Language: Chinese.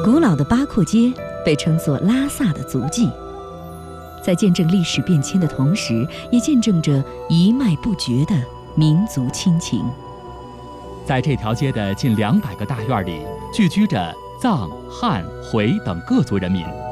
古老的八廓街被称作拉萨的足迹，在见证历史变迁的同时，也见证着一脉不绝的民族亲情。 在这条街的近200个大院里，聚居着藏、汉、回等各族人民，